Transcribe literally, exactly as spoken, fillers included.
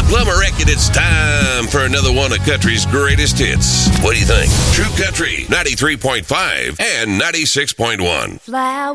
Well, I reckon it's time for another one of country's greatest hits. What do you think? True Country, ninety-three point five and ninety-six point one. Flower.